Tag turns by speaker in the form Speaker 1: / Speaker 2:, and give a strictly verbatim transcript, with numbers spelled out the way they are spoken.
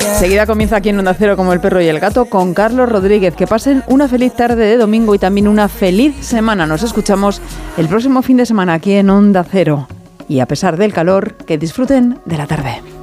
Speaker 1: Seguida comienza aquí en Onda Cero como el perro y el gato con Carlos Rodríguez. Que pasen una feliz tarde de domingo y también una feliz semana. Nos escuchamos el próximo fin de semana aquí en Onda Cero. Y a pesar del calor, que disfruten de la tarde.